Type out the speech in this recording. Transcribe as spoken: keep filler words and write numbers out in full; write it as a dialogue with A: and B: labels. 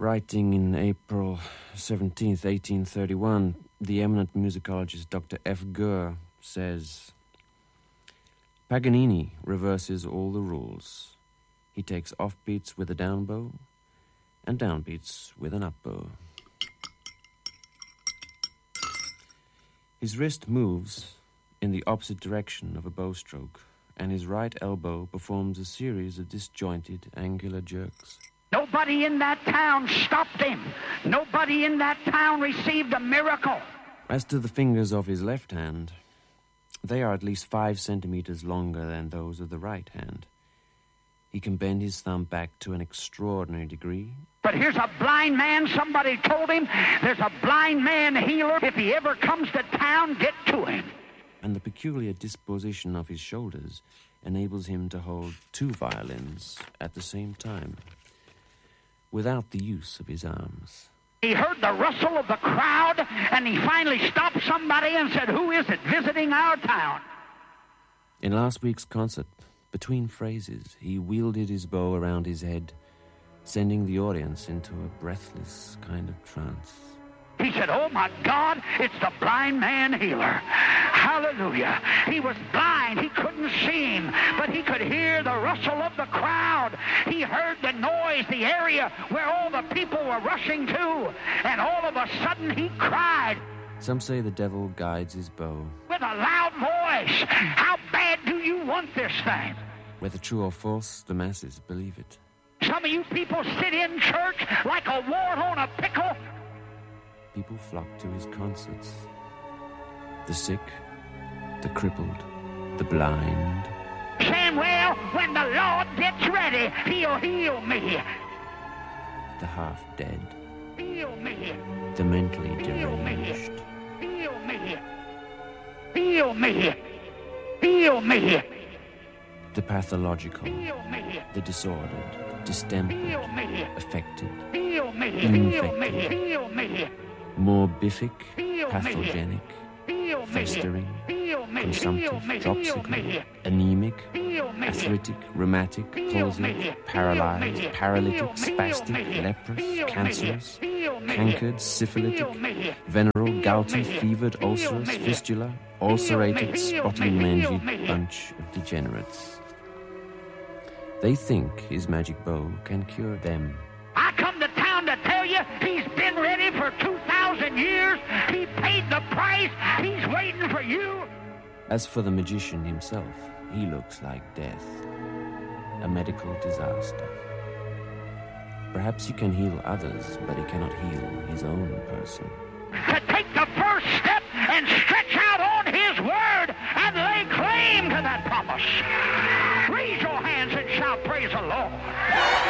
A: Writing in April seventeenth, eighteen thirty-one, the eminent musicologist Doctor F. Gurr says, Paganini reverses all the rules. He takes offbeats with a down bow and downbeats with an up bow. His wrist moves in the opposite direction of a bow stroke, and his right elbow performs a series of disjointed angular jerks.
B: Nobody in that town stopped him. Nobody in that town received a miracle.
A: As to the fingers of his left hand, they are at least five centimeters longer than those of the right hand. He can bend his thumb back to an extraordinary degree.
B: But here's a blind man. Somebody told him there's a blind man healer. If he ever comes to town, get to him.
A: And the peculiar disposition of his shoulders enables him to hold two violins at the same time, without the use of his arms.
B: He heard the rustle of the crowd, and he finally stopped somebody and said, "Who is it visiting our town?"
A: In last week's concert, between phrases, he wielded his bow around his head, sending the audience into a breathless kind of trance.
B: He said, "Oh my God, it's the blind man healer. Hallelujah." He was blind. He couldn't see him, but he could hear the rustle of the crowd. He heard the noise, the area where all the people were rushing to, and all of a sudden he cried.
A: Some say the devil guides his bow.
B: With a loud voice, "How bad do you want this thing?"
A: Whether true or false, the masses believe it.
B: Some of you people sit in church like a wart on a pickle.
A: People flock to his concerts. The sick, the crippled, the blind.
B: Saying, "Well, when the Lord gets ready, he'll heal me."
A: The half-dead.
B: Heal me.
A: The mentally
B: Heal me.
A: deranged.
B: Heal me. Heal me. Heal me.
A: The pathological.
B: Heal me.
A: The disordered. Distempered.
B: Heal me.
A: Affected.
B: Heal me. Heal me.
A: Infected.
B: Heal me.
A: Morbific.
B: Heal me.
A: Pathogenic.
B: Heal me.
A: Festering.
B: Heal me. Heal
A: Consumptive.
B: me. Heal
A: Dropsical.
B: me.
A: Anemic.
B: Heal me.
A: Arthritic. Rheumatic.
B: Heal
A: Palsy.
B: me.
A: Paralyzed.
B: Heal me.
A: Paralytic.
B: Heal me.
A: Spastic.
B: Heal me.
A: Leprous.
B: Heal me.
A: Cancerous.
B: Heal me.
A: Cankered. Syphilitic.
B: Heal me.
A: Veneral.
B: Heal
A: Gouty.
B: me.
A: Fevered.
B: Heal
A: Ulcerous.
B: me.
A: Fistula. Ulcerated.
B: Heal me.
A: Spotty.
B: Heal
A: Mangy
B: me.
A: bunch of degenerates. They think his magic bow can cure them.
B: I come to town to tell you he's been ready for two thousand years. He paid the price. He's waiting for you.
A: As for the magician himself, he looks like death. A medical disaster. Perhaps he can heal others, but he cannot heal his own person.
B: To take the first step and stretch out on his word and lay claim to that promise. Raise your hands and shout, "Praise the Lord."